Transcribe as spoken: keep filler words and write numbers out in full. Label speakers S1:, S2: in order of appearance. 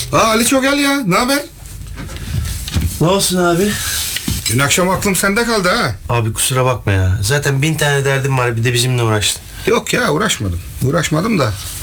S1: Aa Aliço gel ya. Ne haber?
S2: Ne olsun abi?
S1: Dün akşam aklım sende kaldı ha.
S2: Abi kusura bakma ya. Zaten bin tane derdim var, bir de bizimle uğraştın.
S1: Yok ya uğraşmadım. Uğraşmadım da.